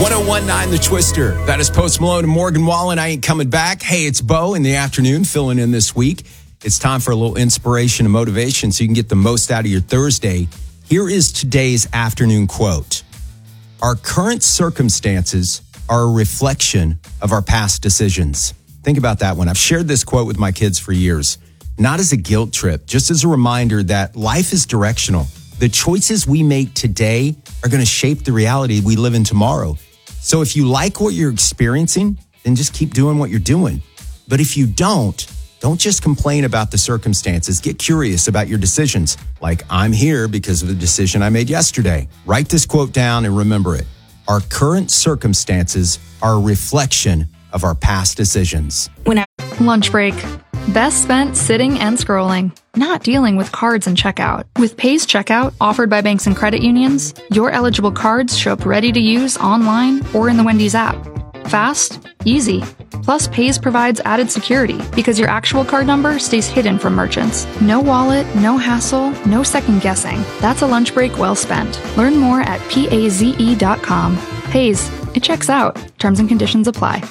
1019 The Twister. That is Post Malone and Morgan Wallen. I ain't coming back. Hey, it's Bo in the afternoon filling in this week. It's time for a little inspiration and motivation so you can get the most out of your Thursday. Here is today's afternoon quote. Our current circumstances are a reflection of our past decisions. Think about that one. I've shared this quote with my kids for years, not as a guilt trip, just as a reminder that life is directional. The choices we make today are going to shape the reality we live in tomorrow. So if you like what you're experiencing, then just keep doing what you're doing. But if you don't just complain about the circumstances. Get curious about your decisions. Like, I'm here because of the decision I made yesterday. Write this quote down and remember it. Our current circumstances are a reflection of our past decisions. Lunch break. Best spent sitting and scrolling, not dealing with cards and checkout. With Paze Checkout, offered by banks and credit unions, your eligible cards show up ready to use online or in the Wendy's app. Fast, easy. Plus, Paze provides added security because your actual card number stays hidden from merchants. No wallet, no hassle, no second guessing. That's a lunch break well spent. Learn more at paze.com. Paze, it checks out. Terms and conditions apply.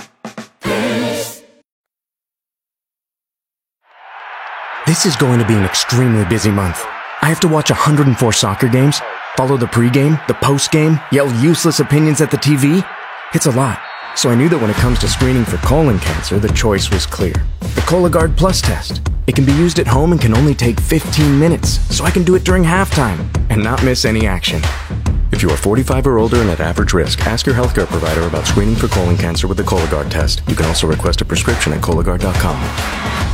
This is going to be an extremely busy month. I have to watch 104 soccer games, follow the pregame, the postgame, yell useless opinions at the TV. It's a lot. So I knew that when it comes to screening for colon cancer, the choice was clear. The Cologuard Plus test. It can be used at home and can only take 15 minutes, so I can do it during halftime and not miss any action. If you are 45 or older and at average risk, ask your healthcare provider about screening for colon cancer with the Cologuard test. You can also request a prescription at Cologuard.com.